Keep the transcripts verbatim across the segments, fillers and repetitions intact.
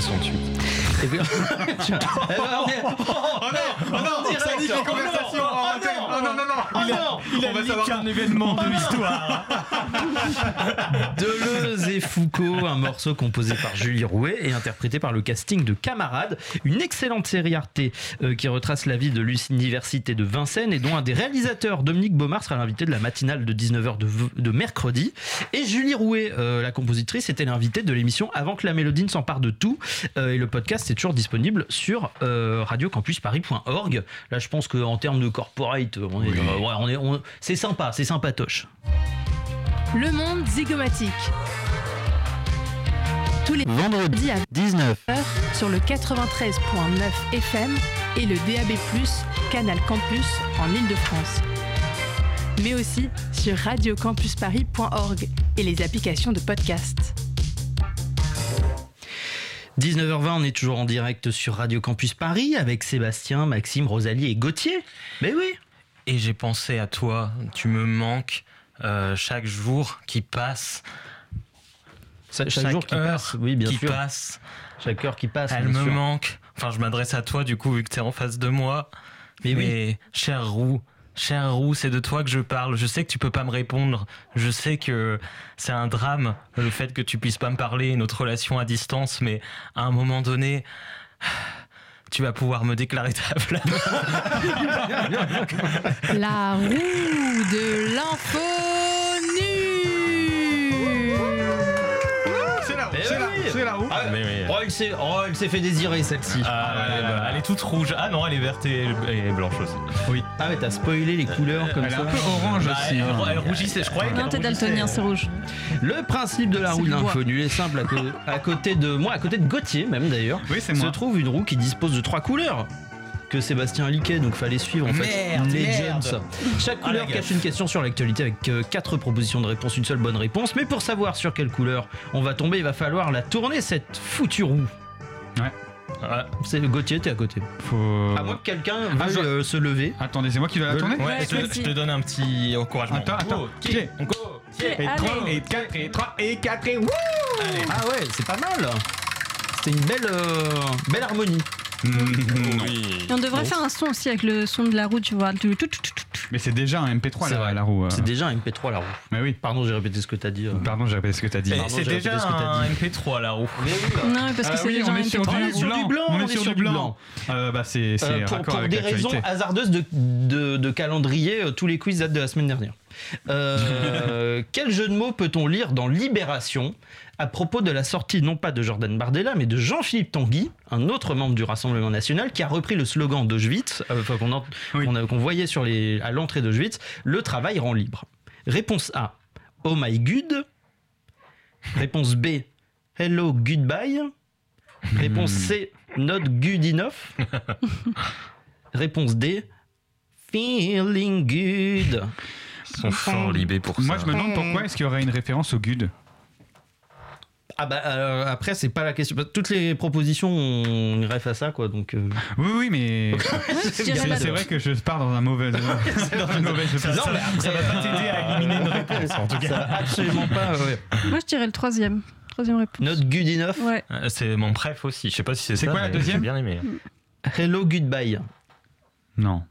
soixante-huit. Et puis... tu... oh, non, oh non, oh non, ça dit les conversations en antenne. Oh non, non, non, il a, il a on va savoir un événement de l'histoire. Deleuze et Foucault, un morceau composé par Julie Rouet et interprété par le casting de Camarades, une excellente série Arte euh, qui retrace la vie de l'université de Vincennes et dont un des réalisateurs, Dominique Baumard, sera l'invité de la matinale de dix-neuf heures de, de mercredi. Et Julie Rouet, euh, la compositrice, était l'invitée de l'émission Avant que la mélodie ne s'empare de tout. Euh, et le podcast est toujours disponible sur euh, radio campus paris point org. Là, je pense qu'en termes de corporate, on est, oui. euh, ouais, on est, on, c'est sympa, c'est sympatoche. Le monde zygomatique. Tous les vendredis à dix-neuf heures sur le quatre-vingt-treize virgule neuf F M et le D A B plus, Canal Campus en Ile-de-France. Mais aussi sur radio campus paris point org et les applications de podcast. dix-neuf heures vingt, on est toujours en direct sur Radio Campus Paris avec Sébastien, Maxime, Rosalie et Gauthier. Mais oui. Et j'ai pensé à toi, tu me manques euh, chaque jour qui passe. Chaque, chaque jour qui passe, oui, bien qui sûr. passe. Chaque heure qui passe. Elle me sûr. manque. Enfin, je m'adresse à toi du coup, vu que tu es en face de moi. Mais, Mais oui. Cher Roux, cher Roux, c'est de toi que je parle. Je sais que tu peux pas me répondre. Je sais que c'est un drame, le fait que tu puisses pas me parler, notre relation à distance. Mais à un moment donné, tu vas pouvoir me déclarer ta flamme. La roue de l'info nue. C'est la roue. C'est la, c'est la roue. Ah, mais, mais... Oh, elle s'est, oh, elle s'est fait désirer celle-ci. Ah, ah, elle, bah, elle est toute rouge. Ah non, elle est verte et, et blanche aussi. Oui. Ah mais t'as spoilé les couleurs euh, comme elle ça. Elle est un peu orange bah, aussi. Elle, hein. elle rougissait, je croyais. Non, t'es daltonien, c'est rouge. Le principe de la c'est roue de l'info nue est simple. À, co- à côté de moi, à côté de Gauthier même d'ailleurs, oui, c'est se moi. trouve une roue qui dispose de trois couleurs. Que Sébastien liquait, donc fallait suivre en fait merde, Legends. Merde. Chaque couleur ah, cache une question sur l'actualité avec euh, quatre propositions de réponse, une seule bonne réponse. Mais pour savoir sur quelle couleur on va tomber, il va falloir la tourner cette foutue roue. Ouais. Ouais. C'est Gauthier, t'es à côté. Faut... À moins que quelqu'un veuille ah, je... euh, se lever. Attendez, c'est moi qui dois la tourner. Ouais, ouais je, te, je te donne un petit encouragement. Attends, attends. Pied, on go. Pied. Et trois, et quatre, et trois, et quatre, et wouh. Ah ouais, c'est pas mal. C'était une belle, euh, belle harmonie. Mmh, oui. Et on devrait bon. faire un son aussi avec le son de la roue, tu vois. Mais c'est déjà un M P trois la, la roue. Euh... C'est déjà un M P trois la roue. Mais oui. Pardon, j'ai répété ce que t'as dit. Euh... Pardon, j'ai répété ce que t'as dit. Pardon, c'est déjà un M P trois la roue. Mais oui, bah. Non, parce que ah, c'est oui, déjà on un est sur M P trois. du, sur du blanc. On est sur du blanc. Euh, bah c'est c'est euh, pour, raccord pour avec des l'actualité. raisons hasardeuses de, de, de calendrier, tous les quiz datent de la semaine dernière. Euh, quel jeu de mots peut-on lire dans Libération à propos de la sortie non pas de Jordan Bardella mais de Jean-Philippe Tanguy, un autre membre du Rassemblement National qui a repris le slogan d'Auschwitz euh, qu'on, en, oui. qu'on, a, qu'on voyait sur les, à l'entrée d'Auschwitz, le travail rend libre. Réponse A, oh my good. Réponse B, hello goodbye. Réponse C, not good enough. Réponse D, feeling good. Ils sont forts libés pour ça. Moi je me demande pourquoi est-ce qu'il y aurait une référence au good. Ah bah euh, après c'est pas la question. Toutes les propositions on ref à ça quoi donc. Euh... Oui oui mais c'est, c'est, c'est vrai que je pars dans un mauvais. dans une mauvaise. Ça, ça, après, ça va pas t'aider à éliminer une réponse en tout cas. Ça va absolument pas. Ouais. Moi je dirais le troisième. Troisième réponse. Not good enough. Ouais. C'est mon préf aussi. Je sais pas si c'est, c'est ça. C'est quoi la deuxième? J'ai bien aimé. Hello goodbye. Non.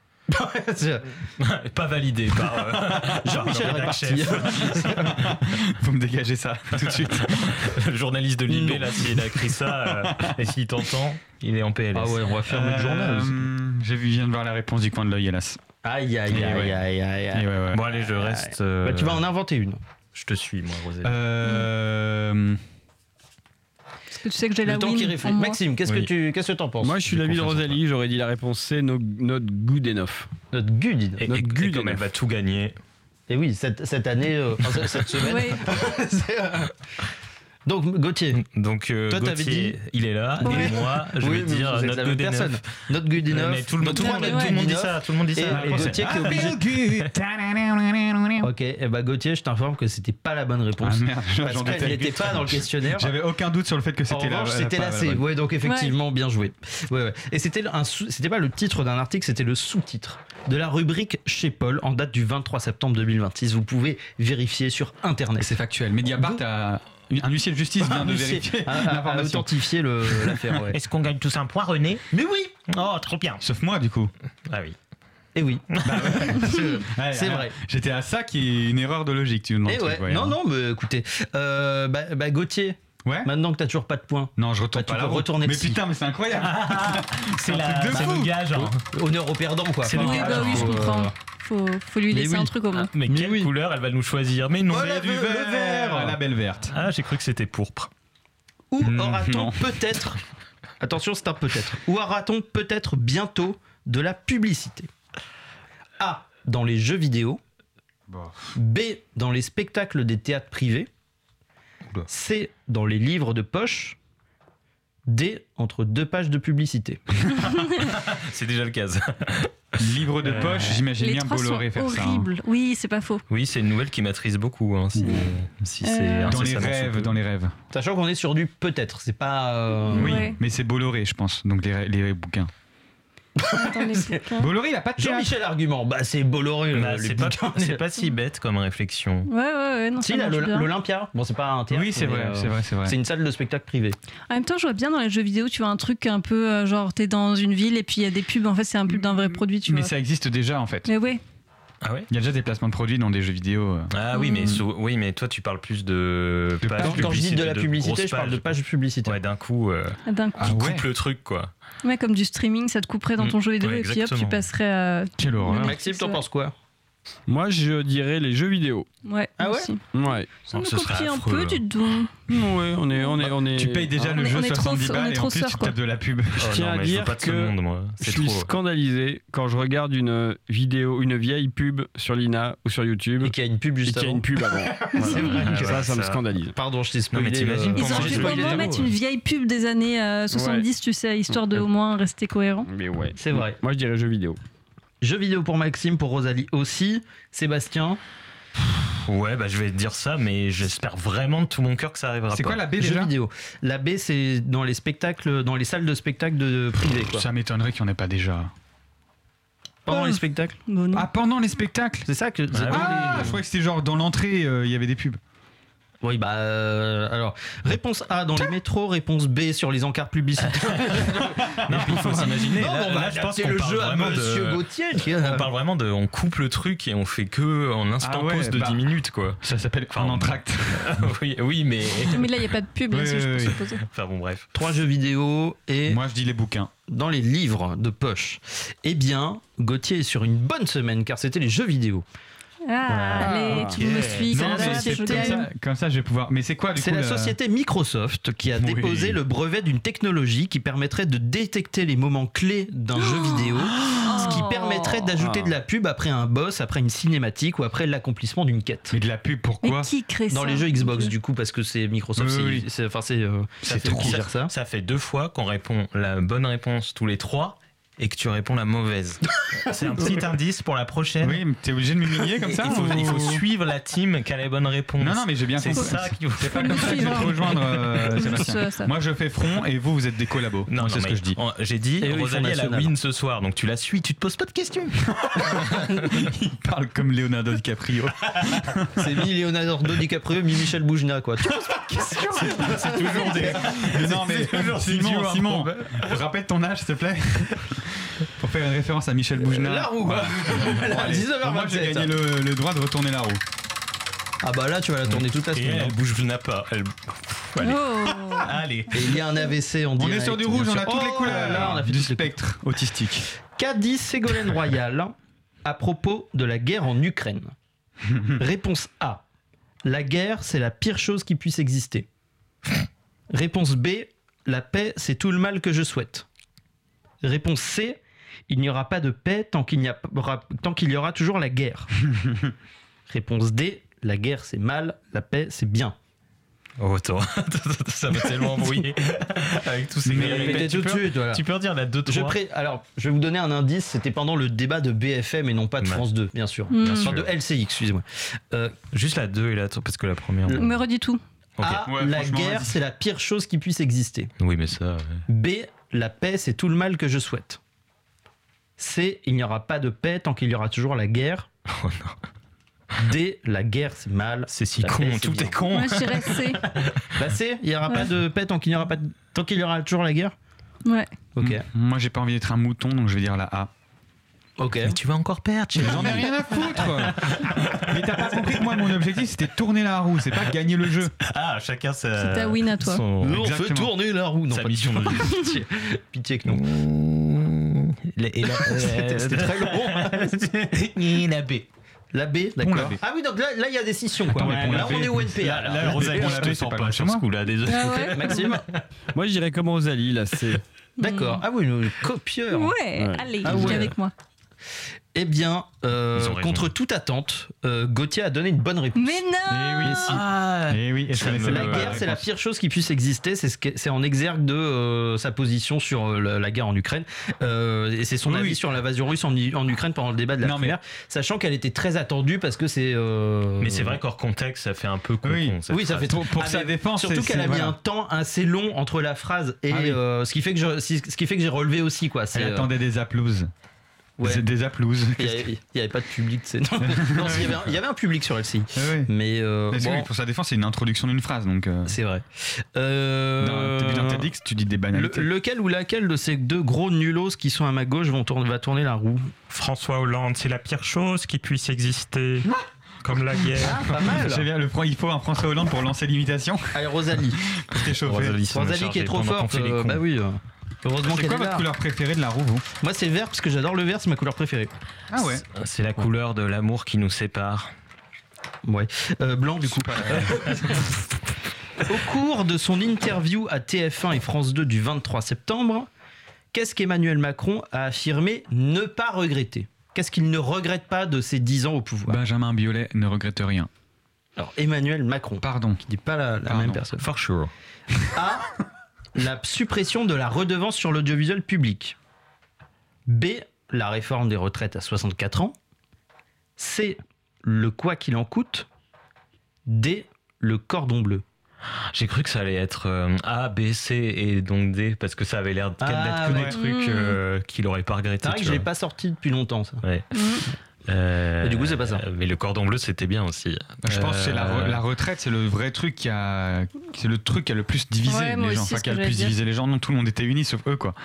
Pas validé par euh, Jean-Michel Réparti. Vous me dégagez ça tout de suite. Le journaliste de Libé là, s'il a écrit ça euh, et s'il t'entend, il est en P L S. Ah ouais, on va fermer euh, le journal. J'ai vu, je viens de voir la réponse du coin de l'œil, hélas. Aïe aïe aïe ouais. aïe aïe. aïe. Ouais, ouais. Bon allez, je reste. Euh... Bah, tu vas en inventer une. Je te suis, moi, Rosé. Euh. Parce que tu sais que j'ai le la temps win. qui réfléchit. Maxime, qu'est-ce oui. que tu qu'est-ce que t'en penses? Moi, je suis l'avis de Rosalie. J'aurais dit la réponse C, no, not good enough. Not good enough. Et, not et, good et comme enough. Elle va tout gagner. Et oui, cette, cette année, euh, enfin, cette semaine. Oui. c'est, euh... Donc Gauthier. Donc euh, toi, Gauthier, dit... il est là oui. et moi, je oui, vais dire not good enough. Not good enough. Mais tout le, tout, tout, tout le monde dit ça. Tout le monde dit ça. Et, et Gauthier qui est obligé. Ok, et bah Gauthier, je t'informe que c'était pas la bonne réponse. Ah merde, parce qu'elle n'était pas dans le questionnaire. J'avais aucun doute sur le fait que c'était là. C'était la C. Ouais, donc effectivement, bien joué. Ouais, ouais. Et c'était un, c'était pas le titre d'un article, c'était le sous-titre de la rubrique Chez Paul en date du vingt-trois septembre deux mille vingt-six. Vous pouvez vérifier sur internet. C'est factuel. Mediapart a Un huissier de justice vient de huissier vérifier a, a- a l'information. authentifié le- l'affaire. Ouais. Est-ce qu'on gagne tous un point, René? Mais oui. Oh, trop bien. Sauf moi, du coup. Ah oui. Et oui. Ouais, C'est ouais. vrai. J'étais à ça qui est une erreur de logique, tu me demandes. Et le ouais. truc, Non, hein. non, mais écoutez, euh, bah, bah, Gauthier, Ouais. maintenant que t'as toujours pas de points, Non, je retourne Bah, tu pas peux la roue. retourner Mais dessus. putain, mais c'est incroyable. C'est un la- truc de c'est fou. le gage. hein. honneur au perdant, quoi. C'est le Oui, gage, bah oui, je faut, euh, comprends. Faut, faut lui Mais laisser oui. un truc au moins. Mais Mais quelle oui. couleur elle va nous choisir? Mais non. Oh, Mais la du ve- vert, le vert. la belle verte. Ah, j'ai cru que c'était pourpre. Ou Hmm, aura-t-on non. peut-être, attention c'est un peut-être, ou aura-t-on peut-être bientôt de la publicité? A, dans les jeux vidéo. Bon. B, dans les spectacles des théâtres privés. Oula. C, dans les livres de poche. D, entre deux pages de publicité. C'est déjà le cas. Livre de Euh, poche, j'imagine Les bien trois sont Bolloré faire ça. hein. horribles. Oui, c'est pas faux. Oui, c'est une nouvelle qui m'attriste beaucoup. Hein, si si c'est Euh, Dans les incessamment sous rêves, peu. dans les rêves. Sachant qu'on est sur du peut-être, c'est pas... euh, Oui, Ouais. mais c'est Bolloré, je pense. Donc les, les bouquins. Attends, les bouquins. Bolloré, il a pas de théâtre. Jean-Michel Argument, bah c'est Bolloré. Bah, euh, les c'est pas, bouquins. c'est pas si bête comme réflexion. Ouais, ouais, ouais. Non, Si, ça là, marche l'Ol- bien. l'Olympia, bon c'est pas un théâtre. Oui, c'est mais, vrai, euh, c'est vrai, c'est vrai. C'est une salle de spectacle privée. En même temps, je vois bien dans les jeux vidéo, tu vois un truc un peu euh, genre t'es dans une ville et puis il y a des pubs. En fait, c'est un pub d'un vrai produit, tu Mais vois. ça existe déjà en fait. Mais ouais. Ah ouais? Il y a déjà des placements de produits dans des jeux vidéo. euh. Ah oui, mais, Mm. sous- oui, mais toi tu parles plus de. De pages Quand, quand je dis de la publicité, grosses je parle de pages. pages publicitaires. Ouais, d'un coup, euh, D'un coup. Ah qui ouais. coupe le truc quoi. Ouais, comme du streaming, ça te couperait dans ton Mm. jeu vidéo Ouais, et puis hop, tu exactement. passerais à. Quelle horreur. Maxime, t'en penses quoi? Moi, je dirais les jeux vidéo. Ouais. Ah moi ouais aussi. Ouais. Ça Oh, me ce serait copie un affreux, peu, hein. tu te dis. Ouais, on est, on est, on est. Tu payes déjà on le est- jeu on est trop- soixante-dix on balles est et trop en plus sœurs, tu quoi. tapes de la pub. Oh, tiens non, à mais je veux dire pas de ce que monde, moi. Je C'est suis trop. scandalisé quand je regarde une vidéo, une vieille pub sur Lina ou sur YouTube Et qu'il y a une pub et juste qu'il y a avant. une pub avant. C'est vrai que- ça, ça me ça- scandalise. Pardon, je t'ai Non, mais spoilé. t'imagines euh, Ils Comment auraient j'ai pu spoilé vraiment les mettre mots, une vieille pub des années euh, soixante-dix, tu sais, histoire de au moins rester cohérent. Mais ouais. C'est vrai. Moi, je dirais jeux vidéo. Jeux vidéo pour Maxime, pour Rosalie aussi. Sébastien, Ouais, bah je vais te dire ça, mais j'espère vraiment de tout mon cœur que ça arrivera C'est pas. quoi la B jeux déjà vidéo. La B, c'est dans les spectacles, dans les salles de spectacle de privé, quoi. Ça m'étonnerait qu'il n'y en ait pas déjà. Pendant Oh. les spectacles. Bon, non. Ah, pendant les spectacles. C'est ça que. c'est Ah dans Ah, les- je croyais que c'était genre dans l'entrée, euh, il y avait des pubs. Oui, bah. euh, alors, réponse A dans les métros, réponse B sur les encarts publicitaires. Non, puis il faut s'imaginer. Non, Là, on va là, je pense adapter qu'on le parle jeu à vraiment Monsieur de. Gauthier. qui est- On parle vraiment de. On coupe le truc et on fait que en instant Ah ouais, pause de bah. dix minutes, quoi. Ça s'appelle Enfin, un entracte. oui, oui, mais. Mais là, il n'y a pas de pub, là, Oui, si oui, je peux oui. supposer. Enfin bon, bref. Trois jeux vidéo et Moi, je dis les bouquins. dans les livres de poche. Eh bien, Gauthier est sur une bonne semaine car c'était les jeux vidéo. Ah, allez, tu yeah. me suis, Non, Canada, mais je c'était gagne. Ça, comme ça, je vais pouvoir. Mais c'est quoi du C'est coup la le- société Microsoft qui a Oui. déposé le brevet d'une technologie qui permettrait de détecter les moments clés d'un jeu vidéo, ce qui permettrait d'ajouter de la pub après un boss, après une cinématique ou après l'accomplissement d'une quête. Mais de la pub, Mais pourquoi qui crée ça Dans les jeux Xbox, du coup, parce que c'est Microsoft, Oui, c'est- oui. c'est enfin c'est euh, Ça c'est fait, eux qui ça, gèrent ça. ça fait deux fois qu'on répond la bonne réponse tous les trois et que tu réponds la mauvaise. C'est un petit indice pour la prochaine. Oui, mais t'es obligé de m'humilier comme il, ça il faut, ou- il faut suivre la team qui a les bonnes réponses. Non, non, mais j'ai bien c'est compris. ça qu'il faut C'est pas Faut comme le ça que je vais suivre. te rejoindre, euh, Sébastien. Ça, ça. Moi, je fais front et vous, vous êtes des collabos. Non, non, c'est ce mais que je dis. on- J'ai dit, Et eux, ils font Rosalie, elle a national. win ce soir, donc tu la suis, tu te poses pas de questions. Il parle comme Leonardo DiCaprio. C'est mi Leonardo DiCaprio, mi Michel Boujna, quoi. Tu- C'est toujours des. Mais non, mais toujours si Simon, dur, Simon, hein, rappelle ton âge, s'il te plaît. Pour faire une référence à Michel Boujna. La roue. Bon, allez. dix-neuf heures Moi, j'ai vingt-sept. gagné le, le droit de retourner la roue. Ah bah là, tu vas la tourner toute la Et semaine. elle bouge n'a pas. Elle... Allez. Oh. Allez. Et il y a un A V C en On direct. est sur du bien rouge, on sûr. a toutes les Oh couleurs. là là, on a fait du toutes les spectre autistique. Qu'a dit Ségolène Royal à propos de la guerre en Ukraine? Réponse A. La guerre, c'est la pire chose qui puisse exister. Réponse B. La paix, c'est tout le mal que je souhaite. Réponse C. Il n'y aura pas de paix tant qu'il y, a- tant qu'il y aura toujours la guerre. Réponse D. La guerre, c'est mal, la paix, c'est bien. Oh, attends. Ça m'a tellement embrouillé avec tous ces Mais gars. répétez tu, tout de peux, suite, voilà. tu peux redire la deux Je trois. pré- Alors, je vais vous donner un indice. C'était pendant le débat de B F M et non pas de Ouais. France deux, bien sûr. Hmm. Bien Enfin, sûr. de L C I, excusez-moi. Euh, Juste la deux et la trois, parce que la première. Le- Me redis tout. Ok. A. Ouais, La franchement, guerre, vas-y. c'est la pire chose qui puisse exister. Oui, mais ça. ouais. B. La paix, c'est tout le mal que je souhaite. C. Il n'y aura pas de paix tant qu'il y aura toujours la guerre. Oh non. D, la guerre c'est mal. C'est si La con, paix, c'est tout bien. est con. Moi, je dirais C. Bah C, il n'y aura Ouais. pas de paix tant qu'il n'y aura pas de... tant qu'il y aura toujours la guerre. Ouais. Ok, Mm. Moi, j'ai pas envie d'être un mouton, donc je vais dire la A. ok. Mais tu vas encore perdre. Chez J'en ai rien à foutre. Mais t'as pas compris que moi, mon objectif, c'était tourner la roue, c'est pas gagner le jeu. Ah, chacun sa. C'est ta win à toi. son- Nous, on fait Exactement. tourner la roue. Non, Sa pas mission du de tout. vie. Pitié, pitié que non. Mmh. Et là, C'était c'était très long. Et la B. La B, la d'accord. B. Ah oui, donc là, là, il y a des scissions. Quoi. Attends, mais pour la là, B, on est au N P A. Là, Là, là, Rosalie, on je l'avait, te c'est sens pas pas loin de sur chez ce moi. coup-là. Désolé. Ah ouais. Maxime. Moi, je dirais comme Rosalie, là, c'est. D'accord. Ah oui, le copieur. Ouais, Ouais. allez, Ah viens ouais. avec moi. Eh bien, euh, Ils ont raison. contre toute attente, euh, Gauthier a donné une bonne réponse. Mais non Eh oui. Ah, Et oui, et je Ça connaissais me- pas La la guerre, c'est la réponse. pire chose qui puisse exister. C'est ce que- c'est en exergue de euh, sa position sur euh, la, la guerre en Ukraine. Euh, et c'est son Oui, avis oui. sur l'invasion russe en, I- en Ukraine pendant le débat de la Non, mais- première, sachant qu'elle était très attendue parce que c'est. euh, mais c'est vrai qu'hors contexte, ça fait un peu con. Oui. con, cette Oui, ça phrase. fait trop. Pour Ah, sa mais défense, surtout c'est- qu'elle a c'est- mis voilà. un temps assez long entre la phrase et Ah oui. euh, ce qui fait que je, si- ce qui fait que j'ai relevé aussi quoi. C'est, Elle euh, attendait des applauses. ouais. C'est des applauses. Il n'y avait pas de public, c'est non. Non, il y avait un- il y avait un public sur L C I, Ah oui. mais euh, Parce que bon, oui, pour sa défense, c'est une introduction d'une phrase. Donc, euh, c'est vrai. Euh, dans, dans tes dix, tu dis des le- banalités. lequel ou laquelle de ces deux gros nulos qui sont à ma gauche vont tourner, va tourner la roue? François Hollande, c'est la pire chose qui puisse exister. Comme la guerre. Pas mal. J'ai bien le point, il faut un François Hollande pour lancer l'imitation, Allez, Rosalie. pour t'échauffer. Rosalie, ça me Rosalie qui est chargeait trop pendant qu'on forte. fait les euh, cons. bah oui. euh, Heureusement C'est qu'elle quoi est votre là. couleur préférée de la roue, vous? Moi, c'est vert parce que j'adore le vert, c'est ma couleur préférée. Ah ouais. C'est la couleur de l'amour qui nous sépare. Ouais. Euh, blanc du coup. Au cours de son interview à T F un et France deux du vingt-trois septembre, qu'est-ce qu'Emmanuel Macron a affirmé ne pas regretter? Qu'est-ce qu'il ne regrette pas de ses dix ans au pouvoir? Benjamin Biolay ne regrette rien. Alors, Emmanuel Macron, Pardon. qui n'est pas la, la Pardon. même personne, For sure. A. La suppression de la redevance sur l'audiovisuel public. B. La réforme des retraites à soixante-quatre ans. C. Le quoi qu'il en coûte. D. Le cordon bleu. J'ai cru que ça allait être euh, A, B, C et donc D parce que ça avait l'air d'être Ah, que ouais. des trucs euh, qu'il aurait pas regretté. C'est vrai que tu je l'ai vois. pas sorti depuis longtemps, ça. Ouais. Mm. Euh, Et du coup, c'est pas ça. Mais le cordon bleu, c'était bien aussi. Je pense que c'est la, re- Euh, la retraite, c'est le vrai truc qui a, c'est le truc qui a le plus divisé Ouais, moi les gens, aussi, enfin c'est qui a ce le que plus j'allais divisé les gens. Non, tout le monde était uni sauf eux quoi.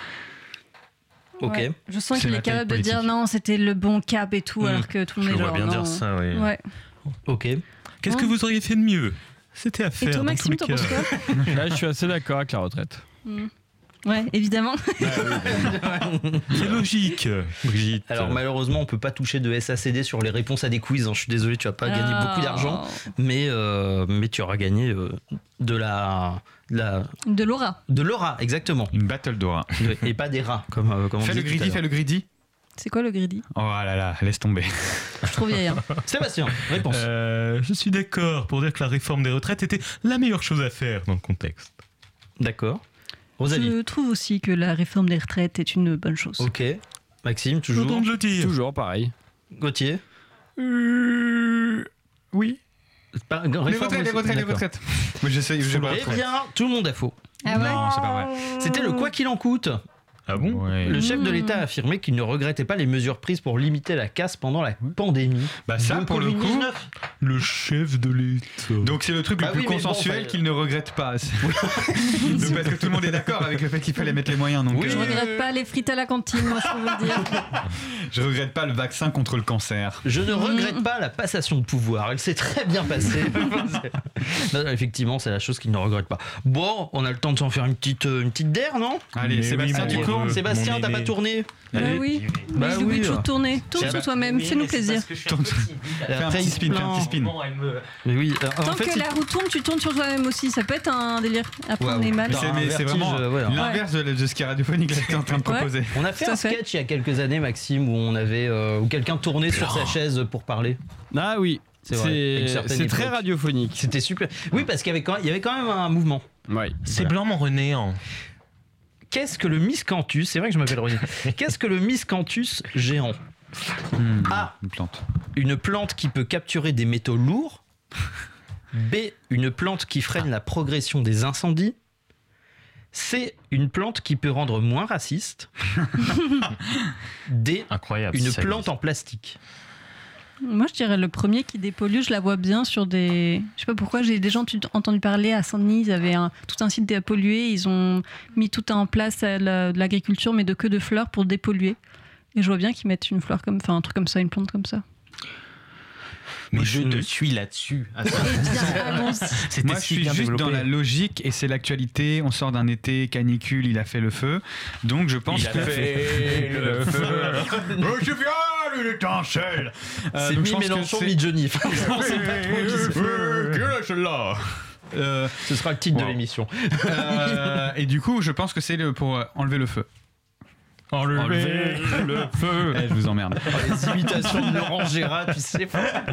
Ok. Ouais. Je sens C'est qu'il la est capable de taille dire politique. non, c'était le bon cap et tout, Mm. alors que tout le Je monde le est vois genre bien non. dire ça, oui. Ouais. Ok. Qu'est-ce que Ouais. vous auriez fait de mieux? C'était à faire. Et toi, dans Maxime, tous t'en les penses cas. quoi? Là, je suis assez d'accord avec la retraite. Mm. Ouais, évidemment. C'est logique, Brigitte. Alors malheureusement, on peut pas toucher de S A C D sur les réponses à des quiz. hein. Je suis désolé, tu vas pas gagner Ah. beaucoup d'argent, mais euh, mais tu auras gagné euh, de la de la De Laura. de l'aura, exactement, Une battle d'Aura. et pas des rats comme euh, comme on Fais le disait tout à greedy, fais l'heure. le greedy. C'est quoi le greedy? Oh là là, laisse tomber. Je suis trop vieille. hein. Sébastien, réponse. Euh, je suis d'accord pour dire que la réforme des retraites était la meilleure chose à faire dans le contexte. D'accord. Rosalie. Je trouve aussi que la réforme des retraites est une bonne chose. Ok. Maxime, toujours. J'entends je dire. Toujours pareil. Gauthier. Euh, oui. Pas- Les réforme retraites, les aussi. retraites, les D'accord. retraites. Mais j'essaie, je vois. Eh bien, tout le monde a faux. Ah ouais? Non, c'est pas vrai. C'était le quoi qu'il en coûte. Ah bon? Ouais. Le chef de Mmh. l'État a affirmé qu'il ne regrettait pas les mesures prises pour limiter la casse pendant la pandémie. Bah ça, de pour le coup. covid dix-neuf. Le chef de l'État. Donc c'est le truc Bah le plus oui, mais bon, consensuel ça- qu'il ne regrette pas. C'est- Donc, parce que tout le monde est d'accord avec le fait qu'il fallait mettre les moyens. Donc Oui. Je euh, regrette pas les frites à la cantine, moi, je peux vous le dire. je regrette pas le vaccin contre le cancer. Je ne Mmh. regrette pas la passation de pouvoir. Elle s'est très bien passée. Non, non, effectivement, c'est la chose qu'il ne regrette pas. Bon, on a le temps de s'en faire une petite, euh, une petite der, non? Allez, Mais Sébastien, oui, tu mon cours. Dieu. Sébastien, mon t'as pas aîné. tourné? Bah Allez, oui. j'y vais. Mais Bah je oui, toujours euh. tourner. Tourne sur toi-même, fais-nous plaisir. Tourne- Fais un Après, petit il spin, fais un petit spin. Mais oui, euh, en Tant fait, que c'est- la roue tourne, tu tournes sur toi-même aussi. Ça peut être un délire. Après, Waouh. on est mal. Dans C'est un mais c'est vertige, vraiment euh, ouais, hein. l'inverse de, de ce qui est radiophonique là, que tu es en train de Ouais. proposer. on a fait Tout un à fait. sketch il y a quelques années, Maxime, où on avait euh, où quelqu'un tournait sur sa chaise pour parler. Ah oui, C'est vrai, à une c'est certaine c'est très époque. radiophonique. C'était super. Oui, parce qu'il y avait quand, il y avait quand même un mouvement. Ouais. C'est blanc mon René. Hein. Qu'est-ce que le miscanthus? C'est vrai que je m'appelle René. Qu'est-ce que le miscanthus géant? Hmm, Ah. Une plante. Une plante qui peut capturer des métaux lourds. B. Une plante qui freine la progression des incendies. C. Une plante qui peut rendre moins raciste. D. Incroyable. Une ça plante existe. en plastique. Moi, je dirais le premier qui dépollue, je la vois bien sur des... Je sais pas pourquoi, j'ai déjà entendu- entendu parler à Saint-Denis, ils avaient un- tout un site dépollué, ils ont mis tout en place euh, la- de l'agriculture, mais de que de fleurs pour dépolluer. Et je vois bien qu'ils mettent une fleur comme... Enfin, un truc comme ça, une plante comme ça. Mais Moi, je je- te suis là-dessus. Ah, ça, Eh bien, allons-y. C'était Moi, je si suis bien juste développé. dans la logique et c'est l'actualité. On sort d'un été canicule, il a fait le feu. Donc, je pense Il a que. fait le feu. Oh, je viens, l'étincelle. Euh, C'est donc, je pense que mi-Mélenchon, c'est- mi-Johnny. Enfin, on sait pas trop qui c'est. Quelle est celle-là Euh, Ce sera le titre de Wow. l'émission. euh, et du coup, je pense que c'est le- pour euh, enlever le feu. Enlever le feu. Eh, je vous emmerde. Les imitations de Laurent Gérard, tu sais.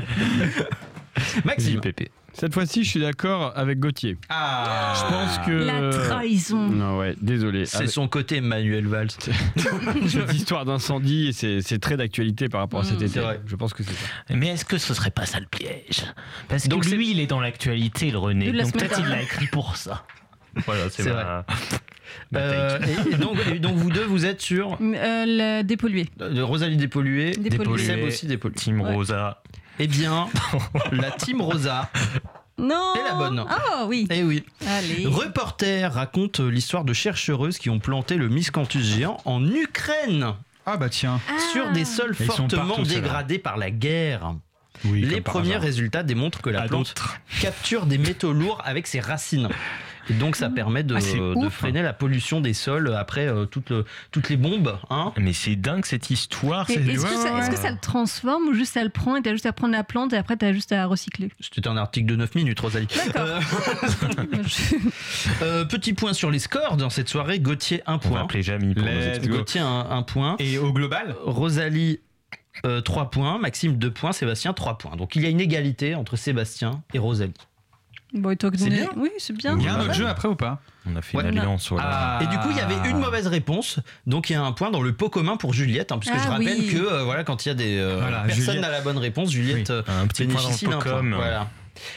Maxime. Cette fois-ci, je suis d'accord avec Gauthier. Ah, Je pense que. La trahison. Non, ouais, désolé. C'est Avec son côté Manuel Valls. cette histoire d'incendie, c'est c'est très d'actualité par rapport à cet Mm. été. C'est vrai. Je pense que c'est ça. Mais est-ce que ce serait pas ça le piège? Parce Donc que c'est- lui, il est dans l'actualité, le René. De la Donc semaine peut-être il l'a dernière. écrit pour ça. Voilà, c'est C'est ma- ma Euh, take. et, et donc, et donc, vous deux, vous êtes sur Euh, le dépollué. euh, Rosalie dépolluée. Dépollué. Seb aussi dépollué. Team Ouais. Rosa. Eh bien, la team Rosa. Non. Et la bonne. Ah oui. Eh oui. Allez. Reporter raconte l'histoire de chercheuses qui ont planté le miscanthus géant en Ukraine, ah bah tiens. Ah. sur des sols Ils sont fortement partout, ceux-là. dégradés par la guerre. Oui, Les comme par premiers hasard. résultats démontrent que la À plante capture des métaux lourds avec ses racines. Et donc ça permet de, Ah, c'est de ouf. freiner la pollution des sols après euh, toutes, le- toutes les bombes. Hein. Mais c'est dingue cette histoire. Et c'est- Est-ce ouais, que, ça- ouais, est-ce que ouais. ça le transforme ou juste ça le prend et t'as juste à prendre la plante et après t'as juste à recycler? C'était un article de neuf minutes, Rosalie. Euh, Je- euh, petit point sur les scores dans cette soirée. Gauthier, un On va point. appeler Jamie pour Let's nous expliquer. go. Gauthier, un, un point. Et au global Rosalie, euh, trois points. Maxime, deux points. Sébastien, trois points. Donc il y a une égalité entre Sébastien et Rosalie. Bon, et toi que C'est donner- bien. Oui, c'est bien. Il y a un Ouais. autre jeu après ou pas On a fait Ouais. une alliance. Voilà. Ah. Et du coup, il y avait une mauvaise réponse. Donc il y a un point dans le pot commun pour Juliette. Hein, puisque Ah je rappelle oui. que euh, voilà, quand il y a des euh, Voilà, personne Juliette. n'a la bonne réponse, Juliette euh, Un petit point dans bénéficie le d'un pot point. com. Voilà.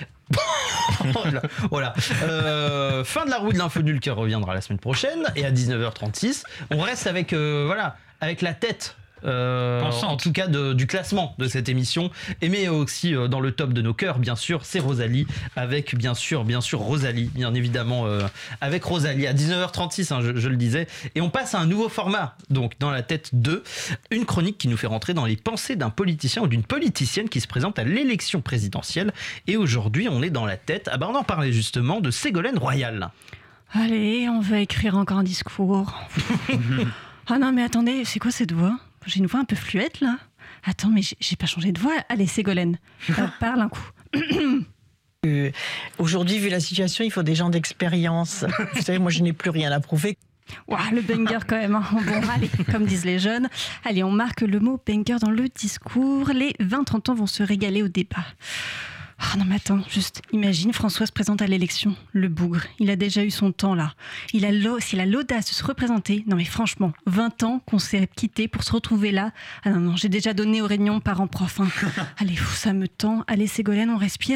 voilà. Voilà. Euh, fin de la roue de l'info nulle qui reviendra la semaine prochaine. Et à dix-neuf heures trente-six, on reste avec, euh, voilà, avec la tête. euh, Pensante. en tout cas de- du classement de cette émission, et mais aussi euh, dans le top de nos cœurs, bien sûr, c'est Rosalie, avec bien sûr, bien sûr Rosalie, bien évidemment, euh, avec Rosalie à dix-neuf heures trente-six, hein, je, je le disais, et on passe à un nouveau format, donc dans la tête deux, une chronique qui nous fait rentrer dans les pensées d'un politicien ou d'une politicienne qui se présente à l'élection présidentielle, et aujourd'hui on est dans la tête, ah ben on en parlait justement de Ségolène Royal. Allez, on va écrire encore un discours. Ah non, mais attendez, c'est quoi cette voix? J'ai une voix un peu fluette là. Attends, mais j'ai j'ai pas changé de voix. Allez, Ségolène, euh, parle un coup. Euh, Aujourd'hui, vu la situation, il faut des gens d'expérience. Vous savez, moi, je n'ai plus rien à prouver. Ouah, le banger quand même. Hein. Bon, allez, comme disent les jeunes. Allez, on marque le mot banger dans le discours. Les vingt trente ans vont se régaler au débat. Ah non mais attends, juste imagine, François se présente à l'élection, le bougre, il a déjà eu son temps là. Il a l'au- s'il a l'audace de se représenter, non mais franchement, vingt ans qu'on s'est quitté pour se retrouver là. Ah non non, j'ai déjà donné aux réunions parents-prof. Hein. Allez, pff, ça me tend. Allez Ségolène, on respire.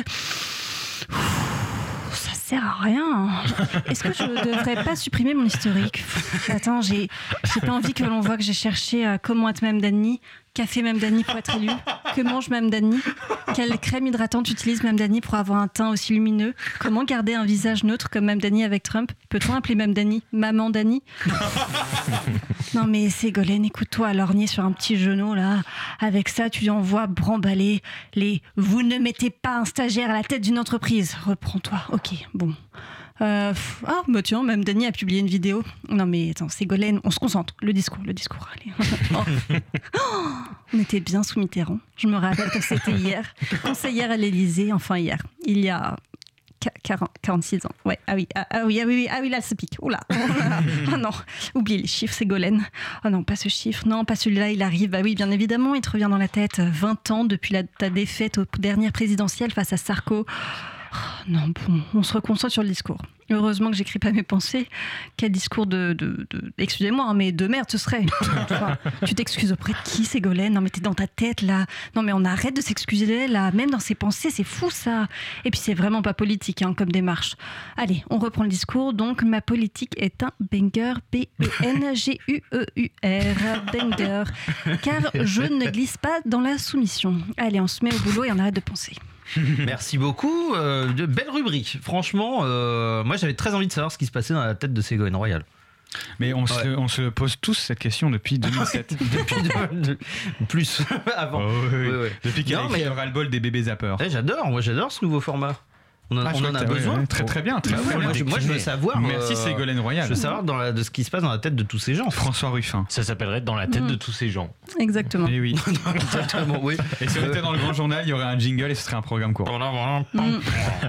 Ouh, ça sert à rien. Est-ce que je devrais pas supprimer mon historique? Pff, Attends, j'ai j'ai pas envie que l'on voit que j'ai cherché euh, comment être Mme Dany, café Mme Dany pour être élu, que mange Mme Dany, quelle crème hydratante utilise Mme Dany pour avoir un teint aussi lumineux, comment garder un visage neutre comme Mme Dany avec Trump. Peut-on appeler Mme Dany Maman Dany? Non mais Ségolène, écoute-toi, lorgner sur un petit genou là. Avec ça, tu envoies bramballer les « vous ne mettez pas un stagiaire à la tête d'une entreprise ». Reprends-toi, ok, bon. Euh, pff, ah, bah tiens, même Dany a publié une vidéo. Non mais attends, Ségolène, on se concentre. Le discours, le discours, allez. Oh. Oh, on était bien sous Mitterrand. Je me rappelle que c'était hier. Conseillère à l'Élysée, enfin hier. Il y a quarante, quarante-six ans. Ouais, ah oui, ah, ah oui, ah oui, oui, ah oui, là, ça pique. Oh là, oh là. Ah non, oublie les chiffres, Ségolène. Oh non, pas ce chiffre, non, pas celui-là, il arrive. Bah oui, bien évidemment, il te revient dans la tête. vingt ans depuis la, ta défaite aux dernières présidentielles face à Sarko. Oh, non, bon, on se reconcentre sur le discours. Heureusement que j'écris pas mes pensées. Quel discours de, de, de excusez-moi, hein, mais de merde ce serait. Enfin, tu t'excuses auprès de qui, Ségolène? Non mais t'es dans ta tête là. Non mais on arrête de s'excuser là, même dans ses pensées, c'est fou ça. Et puis c'est vraiment pas politique hein, comme démarche. Allez, on reprend le discours. Donc ma politique est un banger, B E N G U E U R, banger, car je ne glisse pas dans la soumission. Allez, on se met au boulot et on arrête de penser. Merci beaucoup. Euh, de belle rubrique. Franchement, euh, moi j'avais très envie de savoir ce qui se passait dans la tête de Ségolène Royal. Mais on, Ouais. se, on se pose tous cette question depuis deux mille sept. Depuis de- de- plus avant. Oh, oui, oui. Ouais, ouais. Depuis qu'elle a Non, écrit mais- le ras-le-bol des bébés zappeurs. Eh, j'adore, moi j'adore ce nouveau format. On, a- Ah, on en chouette, a ouais, besoin. ouais, très très bien. Très Ah ouais, très moi, bien. je, moi, je veux savoir. Merci euh, Ségolène Royal. Je veux savoir dans la- de ce qui se passe dans la tête de tous ces gens. François Ruffin. Ça s'appellerait Dans la tête Mm. de tous ces gens. Exactement. Et oui. Exactement, oui. Et si on était dans le grand journal, il y aurait un jingle et ce serait un programme court. Mm.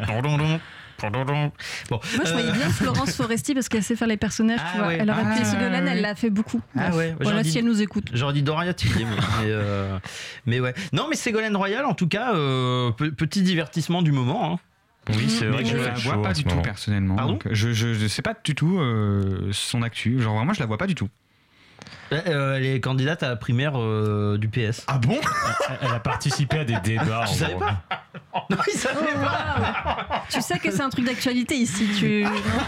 Bon, Moi, je voyais euh, bien Florence Foresti parce qu'elle sait faire les personnages. Ah tu vois. ouais. Elle aurait pu Ah, Ségolène, elle oui. l'a fait beaucoup. Ah Bref. ouais, Voilà, j'aurais si dit- elle nous écoute. J'aurais dit Doria Tillier, mais, mais, euh, mais ouais. Non, mais Ségolène Royal, en tout cas, euh, pe- petit divertissement du moment. Hein. Oui, c'est vrai Mais que je je la vois pas du tout personnellement. Pardon Donc, je, je, je sais pas du tout euh, son actu. Genre vraiment, je la vois pas du tout. Euh, elle est candidate à la primaire euh, du P S. Ah bon? Elle a participé à des débats. Tu en savais gros. pas Non, il savait Oh, pas. waouh. Tu sais que c'est un truc d'actualité ici. Tu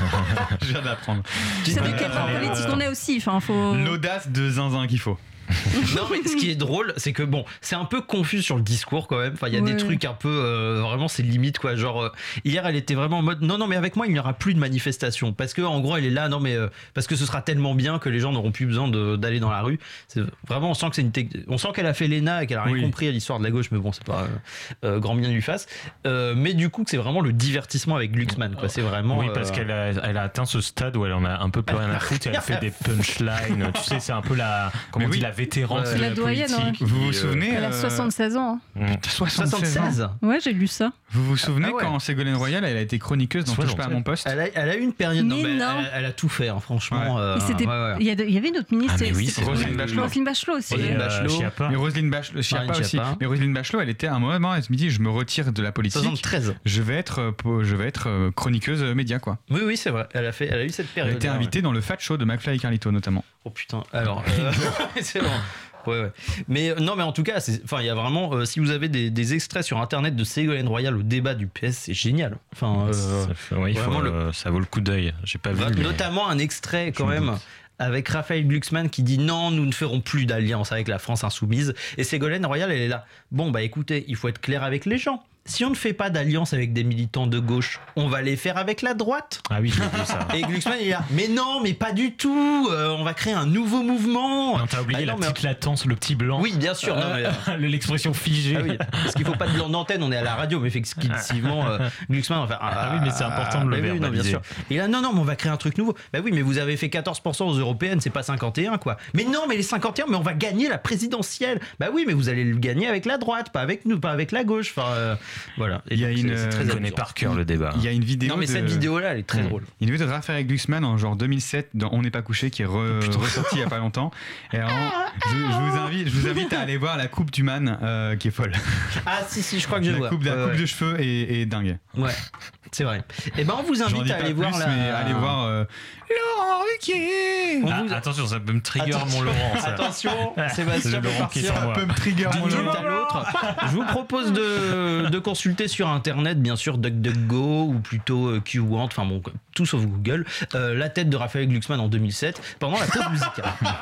Je viens d'apprendre. tu sais de quel Euh, genre politique on est aussi. Enfin, faut. L'audace de zinzin qu'il faut. Non, mais ce qui est drôle, c'est que bon, c'est un peu confus sur le discours quand même. Enfin, il y a Ouais. des trucs un peu. euh, vraiment, c'est limite quoi. Genre, euh, hier, elle était vraiment en mode non, non, mais avec moi, il n'y aura plus de manifestation. Parce que, en gros, elle est là, non, mais. euh, parce que ce sera tellement bien que les gens n'auront plus besoin de- d'aller dans la rue. C'est, vraiment, on sent que c'est une. tec- On sent qu'elle a fait l'E N A et qu'elle a rien Oui. compris à l'histoire de la gauche, mais bon, c'est pas euh, euh, grand bien lui fasse. Euh, mais du coup, que c'est vraiment le divertissement avec Glucksmann, quoi. C'est vraiment. Oui, parce euh, qu'elle a, elle a atteint ce stade où elle en a un peu plus rien à foutre. Elle fait des punchlines. Tu sais, c'est un peu la, comment Mais on dit, oui. la vétérante Ouais. de La la doyenne, politique. Vous vous qui, euh, souvenez Elle a euh, soixante-seize ans. mm. soixante-seize ans. soixante-seize. Ouais, j'ai lu ça. Vous vous souvenez Ah ouais. quand Ségolène Royal, elle a été chroniqueuse dans Touche pas à mon poste? Elle a, elle a eu une période. Mais elle, non. elle- elle a tout fait, hein, franchement. Ouais. euh, Et c'était- ouais, ouais. Il y, a de- il y avait une autre ministre. Ah, mais oui, c'était- c'est Roselyne vrai. Bachelot. Roselyne Bachelot aussi. Roselyne Et, euh, Bachelot. Schiappa. Mais Roselyne Bachelot, Schiappa Marine aussi. Schiappa. Mais Roselyne Bachelot, elle était à un moment, elle se dit, je me retire de la politique. soixante-treize. Je vais être, euh, po- je vais être euh, chroniqueuse euh, média, quoi. Oui, oui, c'est vrai. Elle a, fait, elle a eu cette Elle a période. été invitée dans le Fat Show de McFly et Carlito, notamment. Oh putain. Alors, euh, c'est bon. Ouais, ouais. Mais euh, non, mais en tout cas, c'est- enfin, il y a vraiment. euh, si vous avez des, des extraits sur internet de Ségolène Royal au débat du P S, c'est génial. Enfin, euh, Ça fait- ouais, il faut, vraiment le- euh, ça vaut le coup d'œil. J'ai pas vu. va- mais- notamment un extrait quand me même. doute. Avec Raphaël Glucksmann qui dit non, nous ne ferons plus d'alliance avec la France insoumise. Et Ségolène Royal, elle est là. Bon, bah écoutez, il faut être clair avec les gens. Si on ne fait pas d'alliance avec des militants de gauche, on va les faire avec la droite. Ah oui, j'ai vu ça. Et Glucksmann, il est là. Mais non, mais pas du tout. euh, on va créer un nouveau mouvement. Non, t'as oublié Ah, la non, mais- petite latence, le petit blanc. Oui, bien sûr. non, mais, euh, L'expression figée. Ah oui, parce qu'il faut pas de blanc d'antenne, on est à la radio, mais effectivement, euh, Glucksmann va faire. Ah oui, mais c'est important de le bah oui, non, bien verbaliser. sûr. Et là, non, non, mais on va créer un truc nouveau. Bah oui, mais vous avez fait quatorze pour cent aux européennes, c'est pas cinquante et un, quoi. Mais non, mais les cinquante et un, mais on va gagner la présidentielle. Bah oui, mais vous allez le gagner avec la droite, pas avec nous, pas avec la gauche. Enfin, euh, voilà. Et Il y a donc, une, c'est- c'est euh, très Je connais amusant. par cœur le débat. Il y a une vidéo. Non, mais de... cette vidéo-là, elle est très Mmh. drôle. Il y a une vidéo de Raphaël Glucksmann en genre deux mille sept dans On n'est pas couché qui est re- ressorti il y a pas longtemps. Et alors, je, je vous invite, je vous invite à aller voir la coupe du man euh, qui est folle. Ah, si, si, je crois que je La vois. coupe, la Ouais, coupe ouais. de cheveux est, est dingue. Ouais, c'est vrai. Et ben, on vous J'en invite dis à pas aller plus, voir la. mais allez voir euh, Laurent Ruquier. On Ah, vous- attention, ça peut me trigger Attention, mon Laurent. Ça. Attention, Sébastien C'est peut Laurent qui est partir. sur moi. Ça peut me trigger D'une mon minute Laurent. à l'autre. Je vous propose de, de consulter sur internet, bien sûr, DuckDuckGo ou plutôt euh, QWant, enfin bon, tout sauf Google, euh, la tête de Raphaël Glucksmann en deux mille sept pendant la pause musicale.